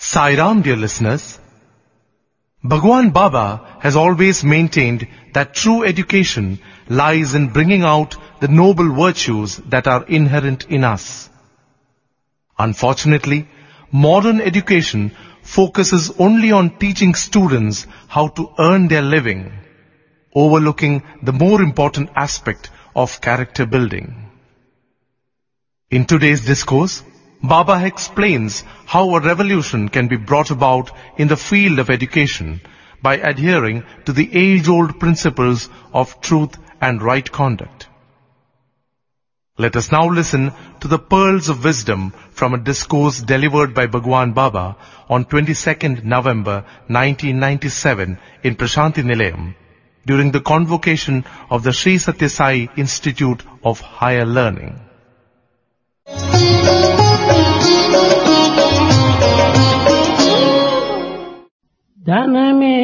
Sai Ram, dear listeners. Bhagwan Baba has always maintained that true education lies in bringing out the noble virtues that are inherent in us. Unfortunately, modern education focuses only on teaching students how to earn their living, overlooking the more important aspect of character building. In today's discourse, Baba explains how a revolution can be brought about in the field of education by adhering to the age-old principles of truth and right conduct. Let us now listen to the pearls of wisdom from a discourse delivered by Bhagwan Baba on 22nd November 1997 in Prashanti Nilayam during the convocation of the Sri Satya Sai Institute of Higher Learning. ధనమే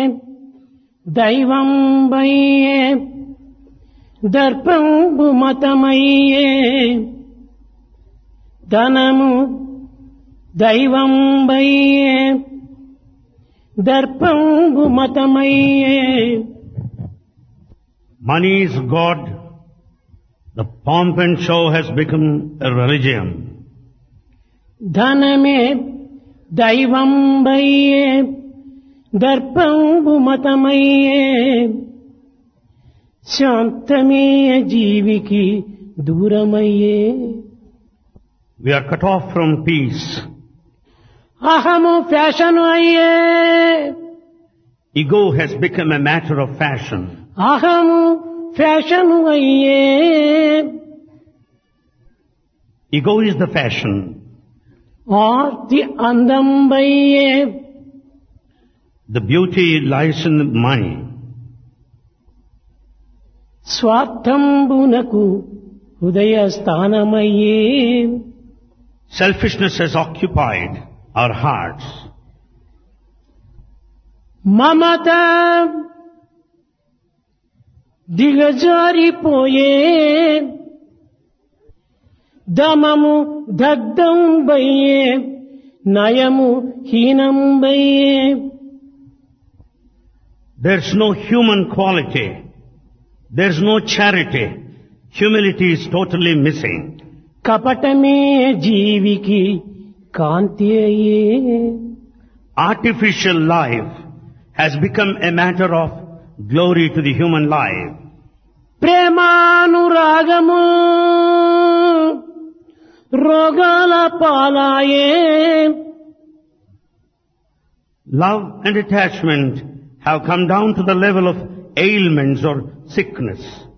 దైవంబయ్యే దర్పంబు మతమయ్యే ధనము దైవంబయ్యే దర్పంబు మతమయ్యే. Money is God. The pomp and show has become a religion. ధనమే దైవంబయ్యే దర్పంబు మతమయ్యే శాంతమే జీవికి దూరమయ్యే. We are cut off from peace. అహము fashion అయ్యే Ego has become a matter of fashion. అహము fashion అయ్యే. Ego is the fashion. Aarti అందంబయ్యే The beauty lies in the money. స్వార్థంబునకు హృదయ స్థానమయ్యే. Selfishness has occupied our hearts. Mamata దిగజారిపోయే దమము దగ్ధంబయ్యే నయము హీనంబయ్యే. There's no human quality. There's no charity. Humility is totally missing. కపటమే జీవికి కాంతి అయ్యే. Artificial life has become a matter of glory to the human life. ప్రేమానురాగము రోగాల పాలాయే. Love and attachment have come down to the level of ailments or sickness.